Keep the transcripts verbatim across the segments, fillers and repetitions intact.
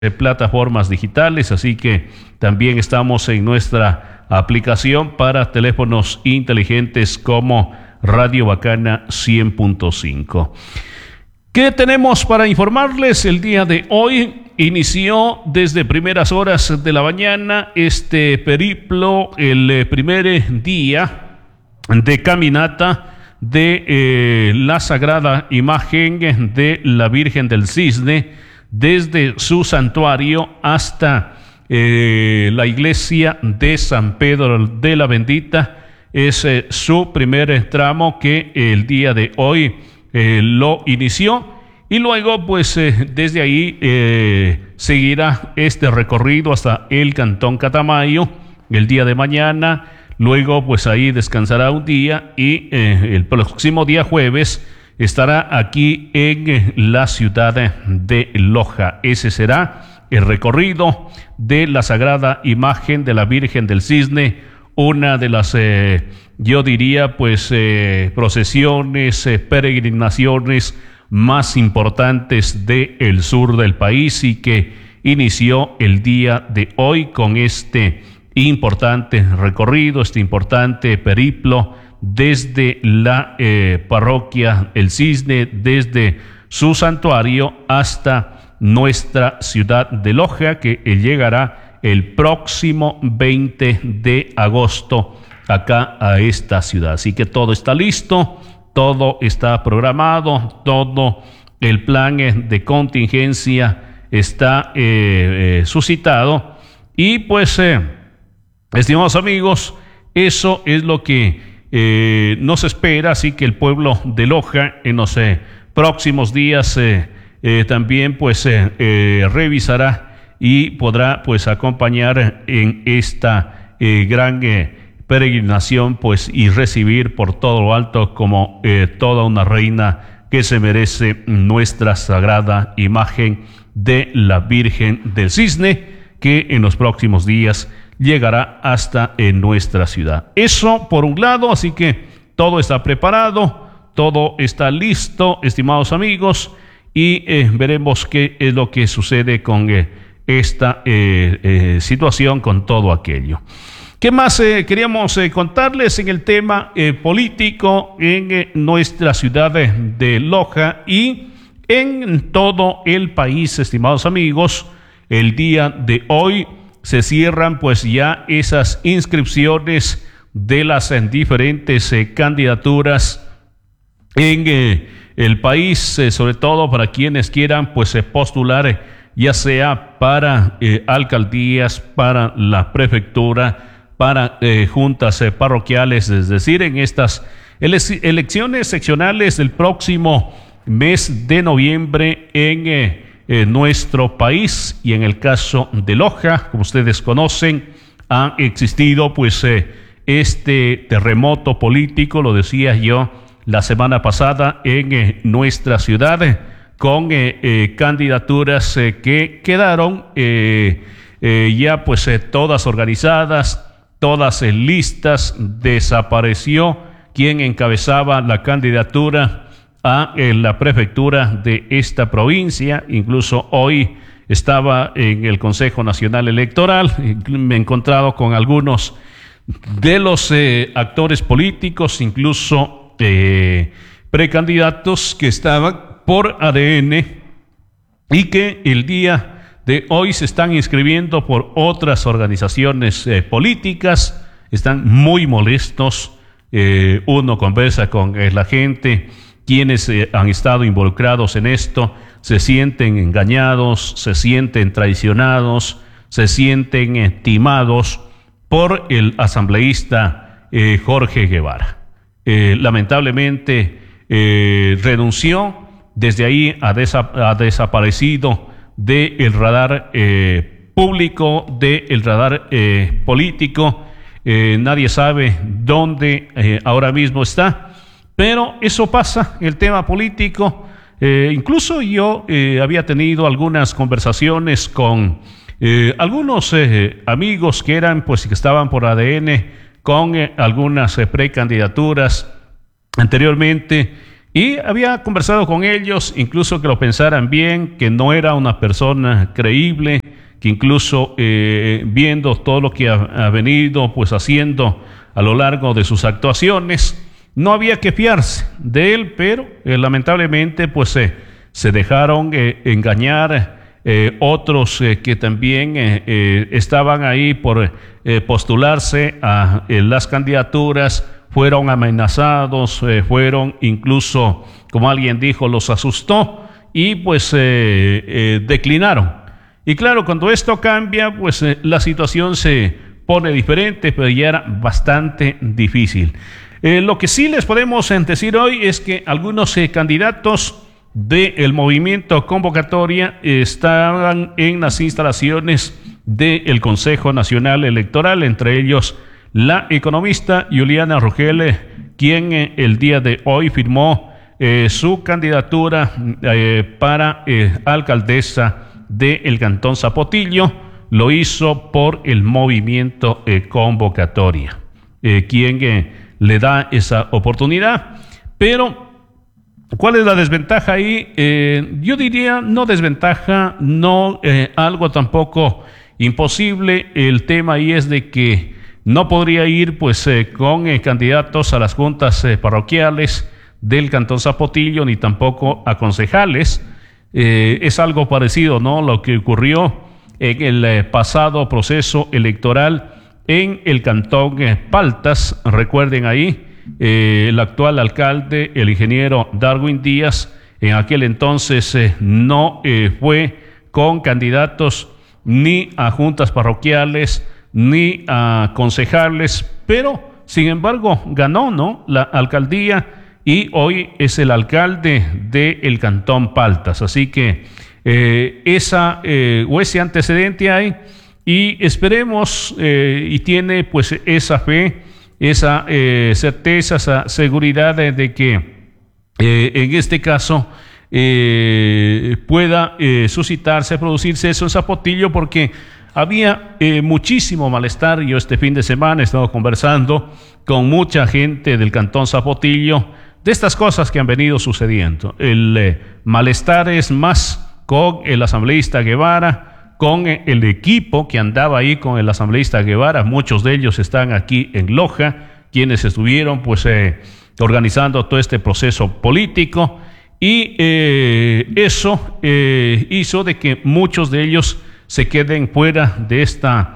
eh, plataformas digitales, así que también estamos en nuestra aplicación para teléfonos inteligentes como Radio Bacana cien punto cinco. ¿Qué tenemos para informarles el día de hoy? Inició desde primeras horas de la mañana este periplo, el primer día de caminata de eh, la sagrada imagen de la Virgen del Cisne, desde su santuario hasta eh, la iglesia de San Pedro de la Bendita. Es eh, su primer tramo que el día de hoy eh, lo inició. Y luego, pues, eh, desde ahí eh, seguirá este recorrido hasta el Cantón Catamayo el día de mañana. Luego, pues, ahí descansará un día y eh, el próximo día jueves estará aquí en eh, la ciudad de Loja. Ese será el recorrido de la sagrada imagen de la Virgen del Cisne, una de las, eh, yo diría, pues, eh, procesiones, eh, peregrinaciones más importantes del sur del país y que inició el día de hoy con este importante recorrido, este importante periplo desde la eh, parroquia El Cisne, desde su santuario hasta nuestra ciudad de Loja, que llegará el próximo veinte de agosto acá a esta ciudad. Así que todo está listo. Todo está programado, todo el plan de contingencia está eh, eh, suscitado y pues, eh, estimados amigos, eso es lo que eh, nos espera, así que el pueblo de Loja en los eh, próximos días eh, eh, también pues eh, eh, revisará y podrá pues acompañar en esta eh, gran eh, peregrinación, pues, y recibir por todo lo alto como eh, toda una reina que se merece nuestra sagrada imagen de la Virgen del Cisne, que en los próximos días llegará hasta en nuestra ciudad. Eso por un lado, así que todo está preparado, todo está listo, estimados amigos, y eh, veremos qué es lo que sucede con eh, esta eh, eh, situación, con todo aquello. ¿Qué más eh, queríamos eh, contarles en el tema eh, político en eh, nuestra ciudad de, de Loja y en todo el país, estimados amigos? El día de hoy se cierran pues ya esas inscripciones de las eh, diferentes eh, candidaturas en eh, el país, eh, sobre todo para quienes quieran pues eh, postular eh, ya sea para eh, alcaldías, para la prefectura, para eh, juntas eh, parroquiales, es decir, en estas ele elecciones seccionales del próximo mes de noviembre en eh, eh, nuestro país. Y en el caso de Loja, como ustedes conocen, ha existido pues eh, este terremoto político, lo decía yo la semana pasada, en eh, nuestra ciudad, eh, con eh, eh, candidaturas eh, que quedaron eh, eh, ya pues eh, todas organizadas, todas en listas. Desapareció quien encabezaba la candidatura a en la prefectura de esta provincia. Incluso hoy estaba en el Consejo Nacional Electoral, me he encontrado con algunos de los eh, actores políticos, incluso eh, precandidatos que estaban por A D N y que el día de hoy se están inscribiendo por otras organizaciones eh, políticas. Están muy molestos. Eh, uno conversa con eh, la gente, quienes eh, han estado involucrados en esto, se sienten engañados, se sienten traicionados, se sienten eh, timados por el asambleísta eh, Jorge Guevara. Eh, lamentablemente eh, renunció, desde ahí ha, desa ha desaparecido del radar eh, público, del radar eh, político. Eh, nadie sabe dónde eh, ahora mismo está, pero eso pasa, el tema político. Eh, incluso yo eh, había tenido algunas conversaciones con eh, algunos eh, amigos que eran, pues, que estaban por A D N con eh, algunas eh, precandidaturas anteriormente, Y había conversado con ellos, incluso que lo pensaran bien, que no era una persona creíble, que incluso eh, viendo todo lo que ha, ha venido pues haciendo a lo largo de sus actuaciones, no había que fiarse de él, pero eh, lamentablemente pues eh, se dejaron eh, engañar eh, otros eh, que también eh, eh, estaban ahí por eh, postularse a eh, las candidaturas, fueron amenazados, eh, fueron incluso, como alguien dijo, los asustó y pues eh, eh, declinaron. Y claro, cuando esto cambia, pues eh, la situación se pone diferente, pero ya era bastante difícil. Eh, lo que sí les podemos decir hoy es que algunos eh, candidatos del movimiento Convocatoria estaban en las instalaciones del Consejo Nacional Electoral, entre ellos la economista Juliana Rogel, quien eh, el día de hoy firmó eh, su candidatura eh, para eh, alcaldesa del Cantón Zapotillo. Lo hizo por el movimiento eh, Convocatoria, eh, quien eh, le da esa oportunidad. Pero ¿cuál es la desventaja ahí? Eh, yo diría no desventaja, no eh, algo tampoco imposible. El tema ahí es de que no podría ir pues eh, con eh, candidatos a las juntas eh, parroquiales del Cantón Zapotillo, ni tampoco a concejales. Eh, es algo parecido, ¿no?, lo que ocurrió en el eh, pasado proceso electoral en el Cantón eh, Paltas. Recuerden ahí, eh, el actual alcalde, el ingeniero Darwin Díaz, en aquel entonces eh, no eh, fue con candidatos ni a juntas parroquiales ni a concejales, pero sin embargo ganó, ¿no?, la alcaldía y hoy es el alcalde del Cantón Paltas. Así que eh, esa eh, o ese antecedente hay y esperemos eh, y tiene pues esa fe, esa eh, certeza, esa seguridad de, de que eh, en este caso eh, pueda eh, suscitarse, producirse eso en Zapotillo, porque había eh, muchísimo malestar. Yo este fin de semana he estado conversando con mucha gente del Cantón Zapotillo de estas cosas que han venido sucediendo. El eh, malestar es más con el asambleísta Guevara, con eh, el equipo que andaba ahí con el asambleísta Guevara. Muchos de ellos están aquí en Loja, quienes estuvieron pues eh, organizando todo este proceso político, y eh, eso eh, hizo de que muchos de ellos se queden fuera de esta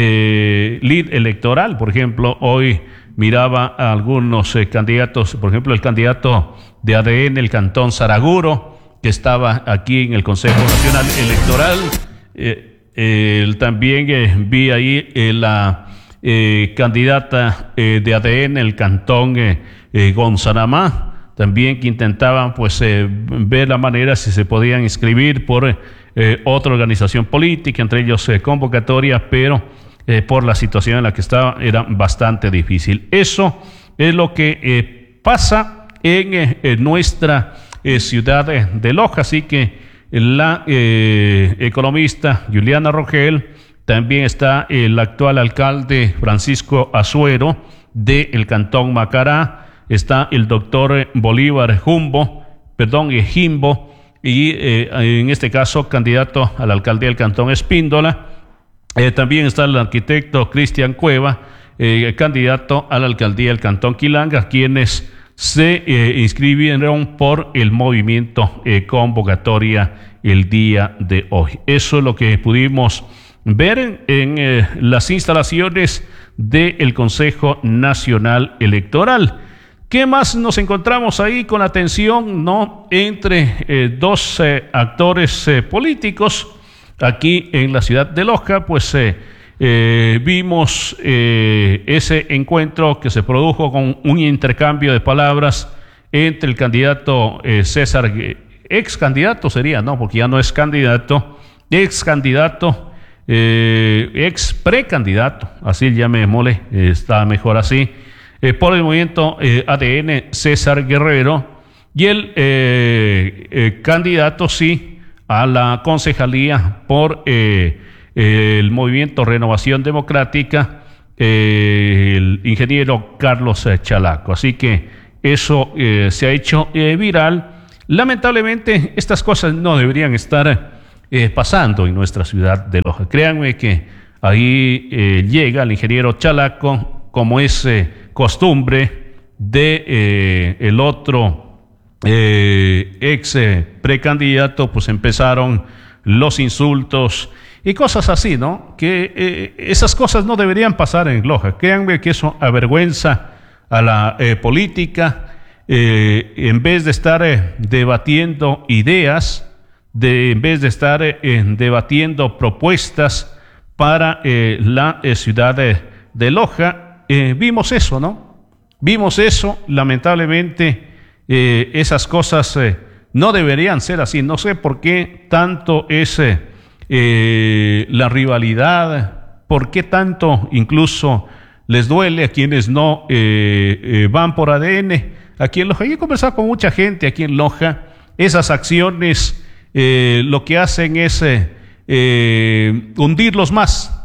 eh, lead electoral. Por ejemplo, hoy miraba a algunos eh, candidatos, por ejemplo, el candidato de A D N, el Cantón Saraguro, que estaba aquí en el Consejo Nacional Electoral. Eh, eh, también eh, vi ahí eh, la eh, candidata eh, de A D N, el Cantón eh, eh, Gonzanamá, también que intentaban pues eh, ver la manera si se podían inscribir por eh, otra organización política, entre ellos eh, Convocatoria, pero eh, por la situación en la que estaba era bastante difícil. Eso es lo que eh, pasa en, eh, en nuestra eh, ciudad de, de Loja. Así que la eh, economista Juliana Rogel, también está el actual alcalde Francisco Azuero del Cantón Macará, está el doctor Bolívar Jumbo, perdón, Jimbo, y eh, en este caso candidato a la alcaldía del Cantón Espíndola. Eh, también está el arquitecto Cristian Cueva, eh, candidato a la alcaldía del Cantón Quilanga, quienes se eh, inscribieron por el movimiento eh, Convocatoria el día de hoy. Eso es lo que pudimos ver en, en eh, las instalaciones del Consejo Nacional Electoral. ¿Qué más nos encontramos ahí con la tensión, no, entre eh, dos eh, actores eh, políticos aquí en la ciudad de Loja? Pues eh, eh, vimos eh, ese encuentro que se produjo con un intercambio de palabras entre el candidato eh, César, ex candidato sería, no, porque ya no es candidato, ex candidato, eh, ex precandidato, así llamémosle, eh, está mejor así. Eh, por el movimiento eh, A D N, César Guerrero, y el eh, eh, candidato, sí, a la concejalía por eh, eh, el movimiento Renovación Democrática, eh, el ingeniero Carlos Chalaco. Así que eso eh, se ha hecho eh, viral. Lamentablemente, estas cosas no deberían estar eh, pasando en nuestra ciudad de Loja. Créanme que ahí eh, llega el ingeniero Chalaco, como es eh, costumbre de eh, el otro eh, ex eh, precandidato, pues empezaron los insultos y cosas así, ¿no? Que eh, esas cosas no deberían pasar en Loja. Créanme que eso avergüenza a la eh, política. Eh, en vez de estar eh, debatiendo ideas, de, en vez de estar eh, debatiendo propuestas para eh, la eh, ciudad de, de Loja, eh, vimos eso, ¿no? Vimos eso, lamentablemente, eh, esas cosas eh, no deberían ser así. No sé por qué tanto es eh, eh, la rivalidad, por qué tanto incluso les duele a quienes no eh, eh, van por A D N. Aquí en Loja, yo he conversado con mucha gente aquí en Loja, esas acciones eh, lo que hacen es eh, eh, hundirlos más.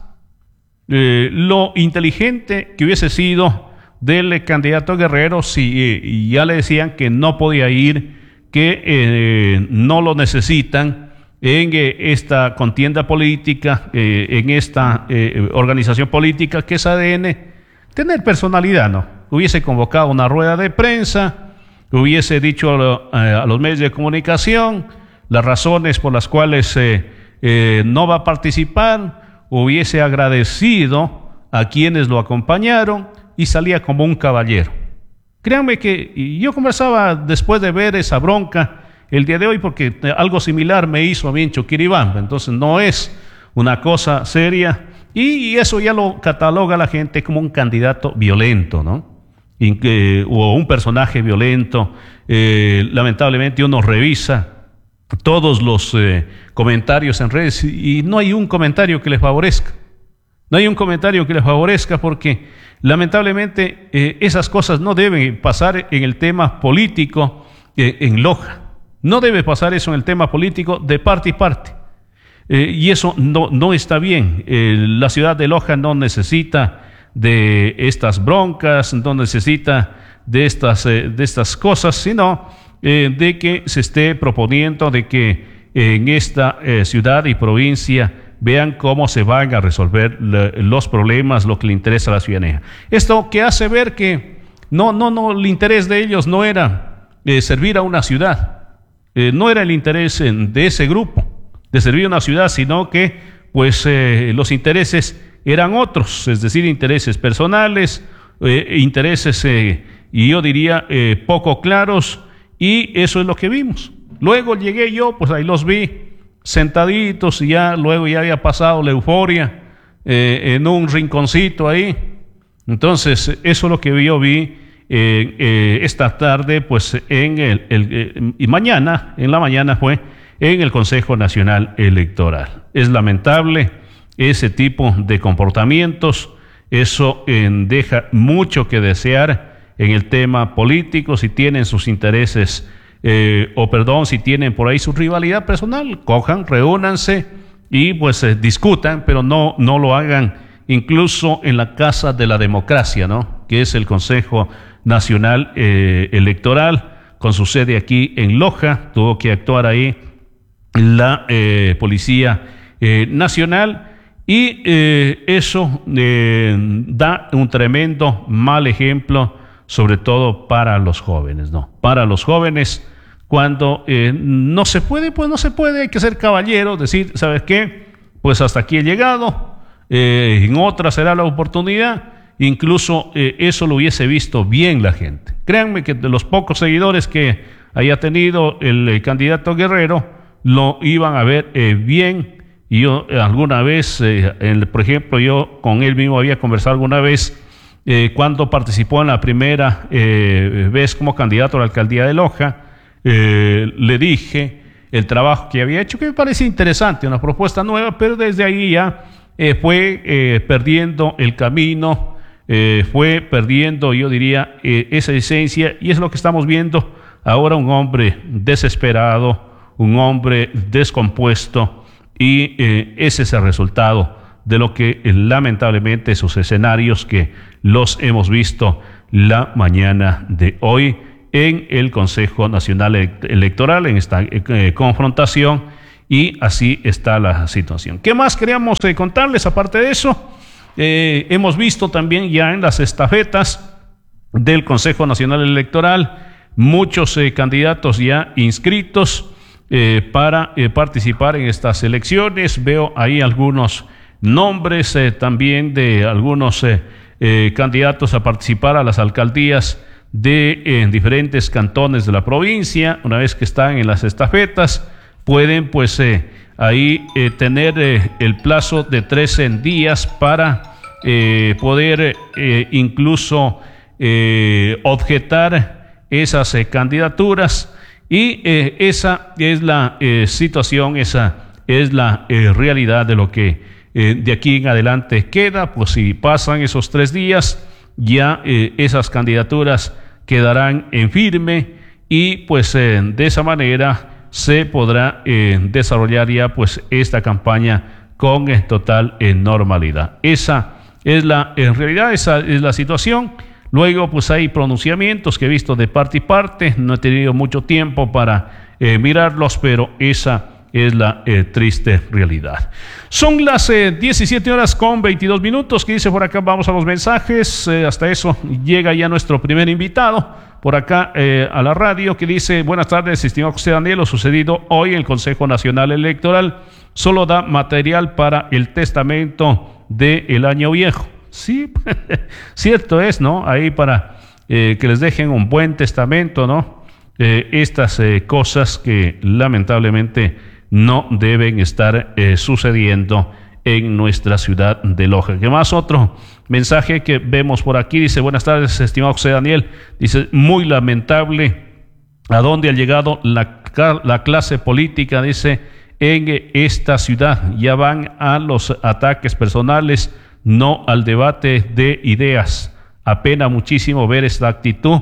Eh, lo inteligente que hubiese sido del candidato Guerrero si eh, ya le decían que no podía ir, que eh, no lo necesitan en eh, esta contienda política, eh, en esta eh, organización política que es A D N, tener personalidad, ¿no? Hubiese convocado una rueda de prensa, hubiese dicho a, lo, a los medios de comunicación las razones por las cuales eh, eh, no va a participar, hubiese agradecido a quienes lo acompañaron y salía como un caballero. Créanme que yo conversaba después de ver esa bronca el día de hoy, porque algo similar me hizo a mí en Choquiribamba, entonces no es una cosa seria, y, y eso ya lo cataloga la gente como un candidato violento, ¿no? Y que, o un personaje violento. Eh, lamentablemente uno revisa todos los eh, comentarios en redes y, y no hay un comentario que le favorezca. No hay un comentario que le favorezca porque lamentablemente eh, esas cosas no deben pasar en el tema político eh, en Loja. No debe pasar eso en el tema político de parte y parte. Eh, y eso no, no está bien. Eh, la ciudad de Loja no necesita de estas broncas, no necesita de estas, eh, de estas cosas, sino eh, de que se esté proponiendo de que eh, en esta eh, ciudad y provincia vean cómo se van a resolver le, los problemas, lo que le interesa a la ciudadanía. Esto que hace ver que no, no, no, el interés de ellos no era eh, servir a una ciudad, eh, no era el interés en, de ese grupo, de servir a una ciudad, sino que pues eh, los intereses eran otros, es decir, intereses personales, eh, intereses, eh, y yo diría, eh, poco claros, y eso es lo que vimos. Luego llegué yo, pues ahí los vi sentaditos, y ya luego ya había pasado la euforia eh, en un rinconcito ahí. Entonces, eso es lo que yo vi eh, eh, esta tarde, pues en el, el eh, y mañana, en la mañana fue en el Consejo Nacional Electoral. Es lamentable ese tipo de comportamientos, eso eh, deja mucho que desear en el tema político. Si tienen sus intereses, eh, o perdón, si tienen por ahí su rivalidad personal, cojan, reúnanse y pues eh, discutan, pero no, no lo hagan incluso en la casa de la democracia, ¿no? Que es el Consejo Nacional eh, Electoral, con su sede aquí en Loja. Tuvo que actuar ahí la eh, Policía eh, Nacional. Y eh, eso eh, da un tremendo mal ejemplo, sobre todo para los jóvenes, ¿no? Para los jóvenes, cuando eh, no se puede, pues no se puede, hay que ser caballero, decir, ¿sabes qué? Pues hasta aquí he llegado, eh, en otra será la oportunidad. Incluso eh, eso lo hubiese visto bien la gente. Créanme que de los pocos seguidores que haya tenido el, el candidato Guerrero, lo iban a ver eh, bien. Y yo eh, alguna vez, eh, el, por ejemplo, yo con él mismo había conversado alguna vez eh, cuando participó en la primera eh, vez como candidato a la alcaldía de Loja. Eh, le dije el trabajo que había hecho, que me parece interesante, una propuesta nueva, pero desde ahí ya eh, fue eh, perdiendo el camino, eh, fue perdiendo, yo diría, eh, esa esencia, y es lo que estamos viendo ahora: un hombre desesperado, un hombre descompuesto. Y eh, ese es el resultado de lo que eh, lamentablemente esos escenarios que los hemos visto la mañana de hoy en el Consejo Nacional Electoral, en esta eh, confrontación, y así está la situación. ¿Qué más queríamos eh, contarles aparte de eso? Eh, hemos visto también ya en las estafetas del Consejo Nacional Electoral muchos eh, candidatos ya inscritos eh, para eh, participar en estas elecciones. Veo ahí algunos nombres eh, también de algunos eh, eh, candidatos a participar a las alcaldías de eh, diferentes cantones de la provincia. Una vez que están en las estafetas, pueden pues eh, ahí eh, tener eh, el plazo de trece días para eh, poder eh, incluso eh, objetar esas eh, candidaturas, y eh, esa es la eh, situación, esa es la eh, realidad de lo que eh, de aquí en adelante queda. Pues si pasan esos tres días, ya eh, esas candidaturas quedarán en firme, y pues eh, de esa manera se podrá eh, desarrollar ya pues esta campaña con eh, total eh, normalidad. Esa es la en realidad, esa es la situación. Luego pues hay pronunciamientos que he visto de parte y parte, no he tenido mucho tiempo para eh, mirarlos, pero esa es la eh, triste realidad. Son las eh, diecisiete horas con veintidós minutos, que dice por acá, vamos a los mensajes, eh, hasta eso llega ya nuestro primer invitado por acá eh, a la radio, que dice: buenas tardes, estimado José Daniel, lo sucedido hoy en el Consejo Nacional Electoral solo da material para el testamento del año viejo. Sí, cierto es, ¿no? Ahí para eh, que les dejen un buen testamento, ¿no? Eh, estas eh, cosas que lamentablemente no deben estar eh, sucediendo en nuestra ciudad de Loja. ¿Qué más? Otro mensaje que vemos por aquí dice: buenas tardes, estimado José Daniel. Dice: muy lamentable a dónde ha llegado la, la clase política, dice, en esta ciudad. Ya van a los ataques personales, no al debate de ideas. Apena muchísimo ver esta actitud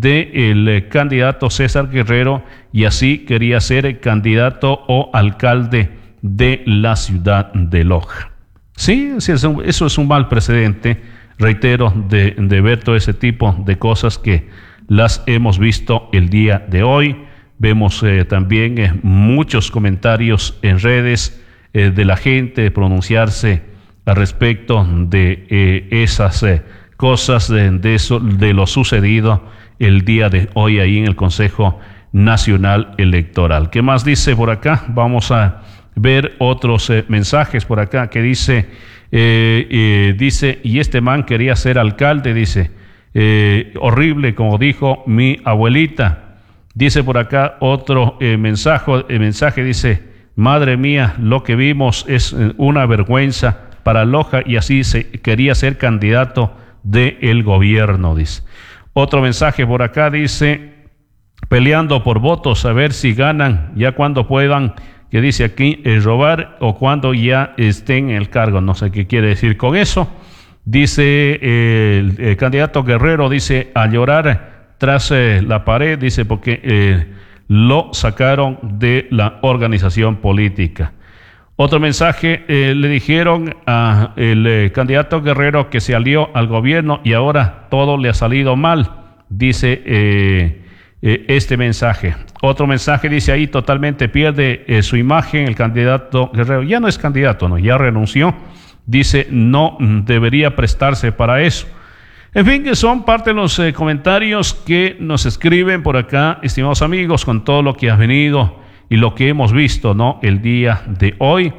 del eh, candidato César Guerrero, y así quería ser candidato o alcalde de la ciudad de Loja. Sí, sí, eso, eso es un mal precedente, reitero, de, de ver todo ese tipo de cosas que las hemos visto el día de hoy. Vemos eh, también eh, muchos comentarios en redes eh, de la gente pronunciarse al respecto de eh, esas eh, cosas, de, de eso, de lo sucedido el día de hoy ahí en el Consejo Nacional Electoral. ¿Qué más dice por acá? Vamos a ver otros eh, mensajes por acá que dice, eh, eh, dice, y este man quería ser alcalde, dice, eh, horrible, como dijo mi abuelita. Dice por acá otro eh, mensaje, eh, mensaje, dice: madre mía, lo que vimos es eh, una vergüenza para Loja, y así se quería ser candidato del gobierno, dice. Otro mensaje por acá dice: peleando por votos, a ver si ganan ya cuando puedan, que dice aquí, eh, robar, o cuando ya estén en el cargo. No sé qué quiere decir con eso. Dice eh, el, el candidato Guerrero, dice: a llorar tras eh, la pared, dice, porque eh, lo sacaron de la organización política. Otro mensaje, eh, le dijeron al eh, candidato Guerrero que se alió al gobierno y ahora todo le ha salido mal, dice eh, eh, este mensaje. Otro mensaje dice ahí: totalmente pierde eh, su imagen el candidato Guerrero. Ya no es candidato, no, ya renunció. Dice: no debería prestarse para eso. En fin, que son parte de los eh, comentarios que nos escriben por acá, estimados amigos, con todo lo que ha venido y lo que hemos visto, ¿no?, el día de hoy.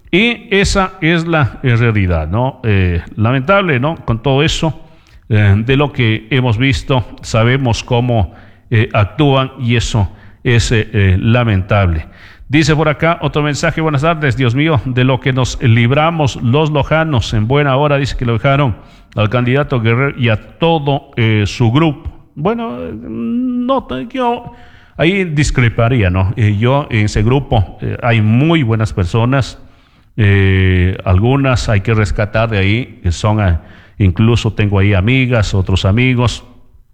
Y esa es la eh, realidad, ¿no? Eh, lamentable, ¿no? Con todo eso, eh, de lo que hemos visto, sabemos cómo eh, actúan, y eso es eh, eh, lamentable. Dice por acá otro mensaje: buenas tardes, Dios mío, de lo que nos libramos los lojanos en buena hora. Dice que lo dejaron al candidato Guerrero y a todo eh, su grupo. Bueno, no, yo ahí discreparía, ¿no? Eh, yo en ese grupo eh, hay muy buenas personas, eh, algunas hay que rescatar de ahí, que son, eh, incluso tengo ahí amigas, otros amigos,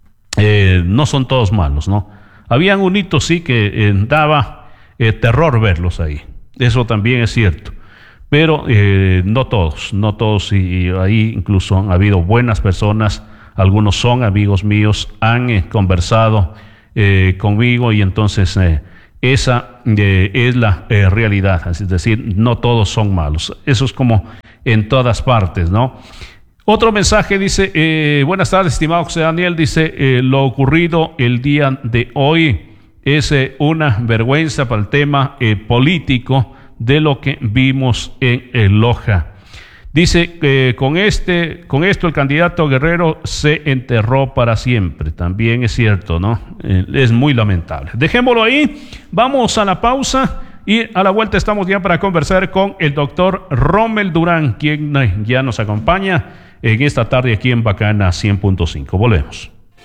eh, no son todos malos, ¿no? Habían un hito, sí, que eh, daba eh, terror verlos ahí, eso también es cierto, pero eh, no todos, no todos, y ahí incluso han habido buenas personas, algunos son amigos míos, han eh, conversado eh, conmigo y entonces eh, esa eh, es la eh, realidad, es decir, no todos son malos, eso es como en todas partes, ¿no? Otro mensaje dice, eh, buenas tardes, estimado José Daniel, dice, eh, lo ocurrido el día de hoy es eh, una vergüenza para el tema eh, político de lo que vimos en eh, Loja. Dice que eh, con, este, con esto el candidato Guerrero se enterró para siempre. También es cierto, ¿no? Eh, es muy lamentable. Dejémoslo ahí, vamos a la pausa y a la vuelta estamos ya para conversar con el doctor Rommel Durán, quien eh, ya nos acompaña en esta tarde aquí en Bacana cien punto cinco. Volvemos.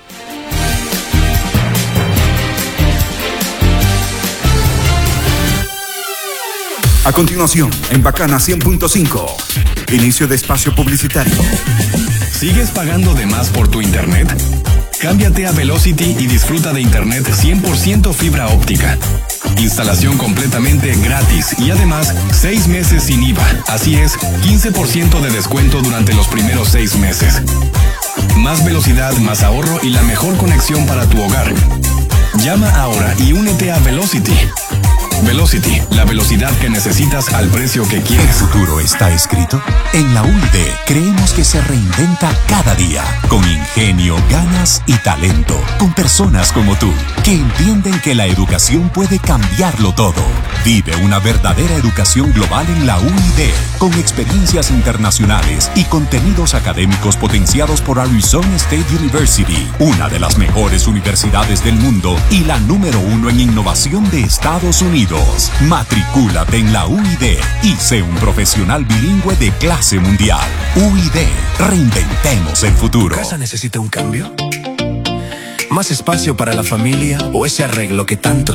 A continuación, en Bacana cien punto cinco, inicio de espacio publicitario. ¿Sigues pagando de más por tu internet? Cámbiate a Velocity y disfruta de internet cien por ciento fibra óptica. Instalación completamente gratis y además seis meses sin I V A. Así es, quince por ciento de descuento durante los primeros seis meses. Más velocidad, más ahorro y la mejor conexión para tu hogar. Llama ahora y únete a Velocity. Velocity, la velocidad que necesitas al precio que quieres. ¿El futuro está escrito? En la U I D creemos que se reinventa cada día, con ingenio, ganas y talento, con personas como tú, que entienden que la educación puede cambiarlo todo. Vive una verdadera educación global en la U I D, con experiencias internacionales y contenidos académicos potenciados por Arizona State University, una de las mejores universidades del mundo y la número uno en innovación de Estados Unidos. Matricúlate en la U I D y sé un profesional bilingüe de clase mundial. U I D, reinventemos el futuro. ¿Tu casa necesita un cambio? ¿Más espacio para la familia o ese arreglo que tanto